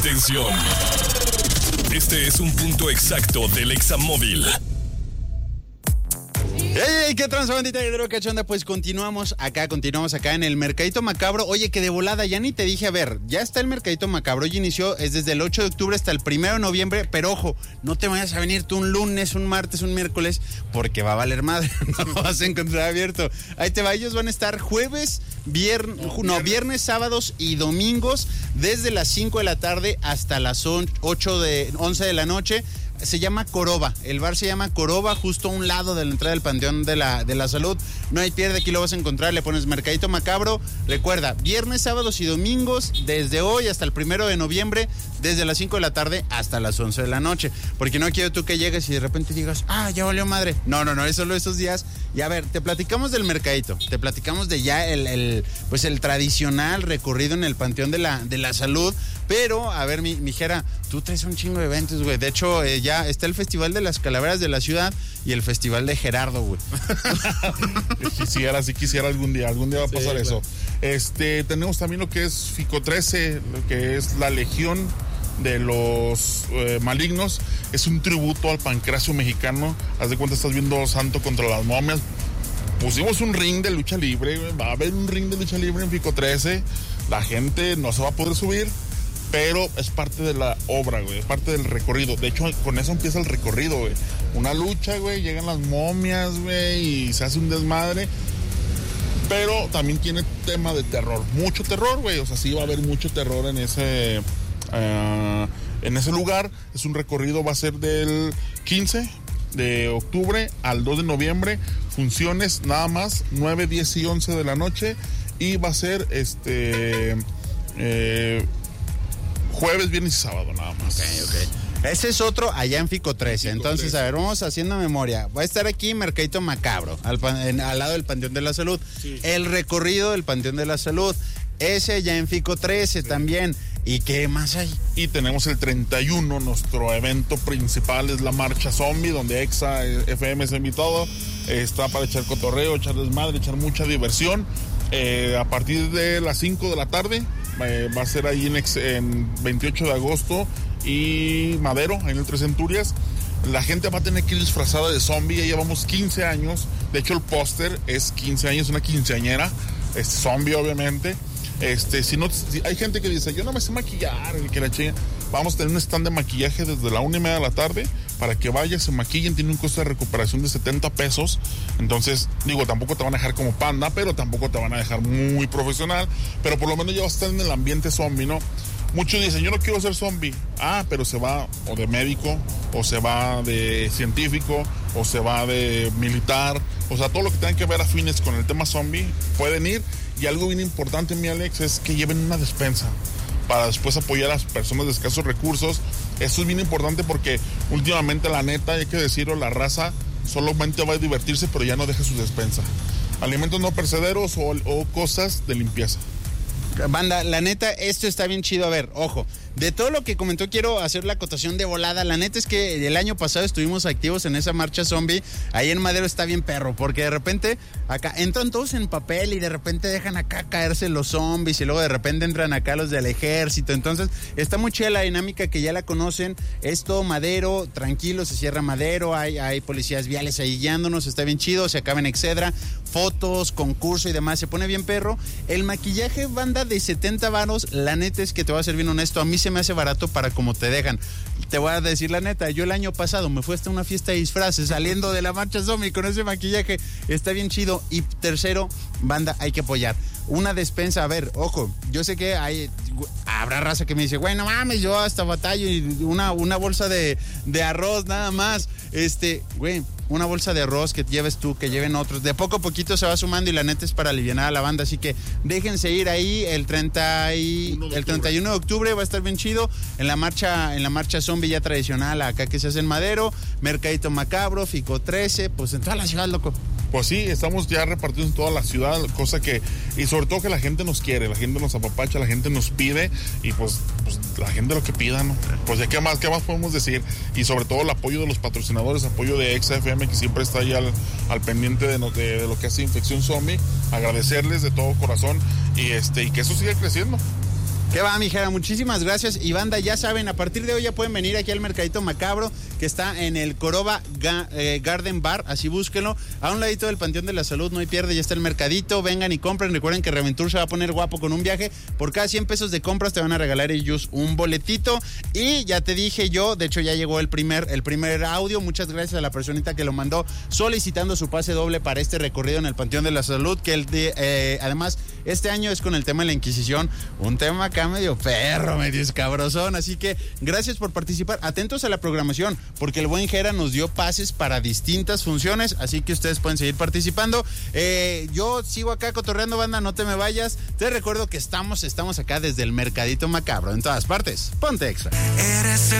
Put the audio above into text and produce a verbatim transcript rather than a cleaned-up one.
Atención. Este es un punto exacto del Examóvil. ¡Ey, ey! ¿Qué tranza, bandita de droga cachonda? Pues continuamos acá, continuamos acá en el Mercadito Macabro. Oye, que de volada, ya ni te dije, a ver, ya está el Mercadito Macabro, ya inició, es desde el ocho de octubre hasta el primero de noviembre, pero ojo, no te vayas a venir tú un lunes, un martes, un miércoles, porque va a valer madre, no vas a encontrar abierto. Ahí te va, ellos van a estar jueves, viernes, no, no, viernes, sábados y domingos, desde las cinco de la tarde hasta las ocho de, once de la noche. Se llama Coroba, el bar se llama Coroba, justo a un lado de la entrada del Panteón de la, de la Salud. No hay pierde, aquí lo vas a encontrar, le pones Mercadito Macabro. Recuerda, viernes, sábados y domingos, desde hoy hasta el primero de noviembre, desde las cinco de la tarde hasta las once de la noche. Porque no quiero tú que llegues y de repente digas, ah, ya valió madre. No, no, no, es solo esos días. Y a ver, te platicamos del Mercadito, te platicamos de ya el, el pues el tradicional recorrido en el Panteón de la, de la Salud. Pero, a ver, mi, mi Jera, tú traes un chingo de eventos, güey. De hecho, eh, ya está el Festival de las Calaveras de la Ciudad y el Festival de Gerardo, güey. Quisiera, si quisiera algún día, algún día va a pasar sí, eso. Claro. Este, tenemos también lo que es Fico trece, lo que es la Legión de los eh, Malignos. Es un tributo al pancracio mexicano. Haz de cuenta, estás viendo Santo contra las momias. Pusimos un ring de lucha libre, güey. Va a haber un ring de lucha libre en Fico trece. La gente no se va a poder subir, pero es parte de la obra, güey, es parte del recorrido. De hecho, con eso empieza el recorrido, güey. Una lucha, güey, llegan las momias, güey, y se hace un desmadre. Pero también tiene tema de terror, mucho terror, güey. O sea, sí va a haber mucho terror en ese, uh, en ese lugar. Es un recorrido, va a ser del quince de octubre al dos de noviembre. Funciones nada más, nueve, diez y once de la noche. Y va a ser, este... Eh, jueves, viernes y sábado nada más. Ok, ok. Ese es otro allá en Fico trece. Fico Entonces, trece. A ver, vamos haciendo memoria. Va a estar aquí Mercadito Macabro, al, en, al lado del Panteón de la Salud. Sí. El recorrido del Panteón de la Salud. Ese allá en Fico trece sí. también. ¿Y qué más hay? Y tenemos el treinta y uno, nuestro evento principal es la Marcha Zombie, donde Exa F M es invitado. Está para echar cotorreo, echar desmadre, echar mucha diversión. Eh, a partir de las cinco de la tarde. Eh, va a ser ahí en, en veintiocho de agosto y Madero, en el Tres Centurias. La gente va a tener que ir disfrazada de zombie. Ya llevamos quince años. De hecho, el póster es quince años, una quinceañera. Es zombie, obviamente. Este, si no, si hay gente que dice, yo no me sé maquillar, que la chinga. Vamos a tener un stand de maquillaje desde la una y media de la tarde para que vayan, se maquillen. Tiene un costo de recuperación de setenta pesos. Entonces, digo, tampoco te van a dejar como panda, pero tampoco te van a dejar muy profesional. Pero por lo menos ya vas a estar en el ambiente zombie, ¿no? Muchos dicen, yo no quiero ser zombie. Ah, pero se va o de médico, o se va de científico, o se va de militar. O sea, todo lo que tenga que ver afines con el tema zombie, pueden ir. Y algo bien importante, mi Alex, es que lleven una despensa para después apoyar a las personas de escasos recursos. Eso es bien importante porque últimamente, la neta, hay que decirlo, la raza solamente va a divertirse, pero ya no deja su despensa. Alimentos no perecederos o, o cosas de limpieza. Banda, la neta, esto está bien chido. A ver, ojo, de todo lo que comentó quiero hacer la acotación de volada. La neta es que el año pasado estuvimos activos en esa marcha zombie. Ahí en Madero está bien perro, porque de repente acá entran todos en papel y de repente dejan acá caerse los zombies y luego de repente entran acá los del ejército. Entonces está muy chida la dinámica, que ya la conocen. Es todo Madero, tranquilo, se cierra Madero, hay, hay policías viales ahí guiándonos, está bien chido. Se acaba en Excedra, fotos, concurso y demás, se pone bien perro. El maquillaje, banda, de setenta varos, la neta es que te voy a ser bien honesto, a mí se me hace barato para como te dejan. Te voy a decir la neta, yo el año pasado me fui hasta una fiesta de disfraces saliendo de la marcha zombie con ese maquillaje, está bien chido. Y tercero, banda, hay que apoyar. Una despensa, a ver, ojo, yo sé que hay, habrá raza que me dice, güey, no mames, yo hasta batallo y una, una bolsa de, de arroz nada más. Este, güey, una bolsa de arroz que lleves tú, que lleven otros. De poco a poquito se va sumando y la neta es para aliviar a la banda. Así que déjense ir ahí el, treinta y, el treinta y uno de octubre, va a estar bien chido. En la marcha, en la marcha zombie ya tradicional, acá que se hace en Madero, Mercadito Macabro, Fico trece, pues en toda la ciudad, loco. Pues sí, estamos ya repartidos en toda la ciudad, cosa que, y sobre todo que la gente nos quiere, la gente nos apapacha, la gente nos pide, y pues, pues la gente lo que pida, ¿no? Pues ya qué más, qué más podemos decir, y sobre todo el apoyo de los patrocinadores, apoyo de Exa F M, que siempre está ahí al, al pendiente de, no, de, de lo que hace Infección Zombie, agradecerles de todo corazón, y este, y que eso siga creciendo. ¿Qué va, mijera? Muchísimas gracias. Y banda, ya saben, a partir de hoy ya pueden venir aquí al Mercadito Macabro, que está en el Coroba Ga- eh, Garden Bar, así búsquenlo. A un ladito del Panteón de la Salud, no hay pierde, ya está el mercadito. Vengan y compren. Recuerden que Reventur se va a poner guapo con un viaje. Por cada cien pesos de compras te van a regalar ellos un boletito. Y ya te dije yo, de hecho ya llegó el primer, el primer audio. Muchas gracias a la personita que lo mandó solicitando su pase doble para este recorrido en el Panteón de la Salud, que el de, eh, además este año es con el tema de la Inquisición, un tema acá medio perro, medio escabrosón, así que gracias por participar, atentos a la programación, porque el buen Jera nos dio pases para distintas funciones, así que ustedes pueden seguir participando. Eh, yo sigo acá cotorreando, banda, no te me vayas, te recuerdo que estamos, estamos acá desde el Mercadito Macabro, en todas partes, ponte Exa. Eres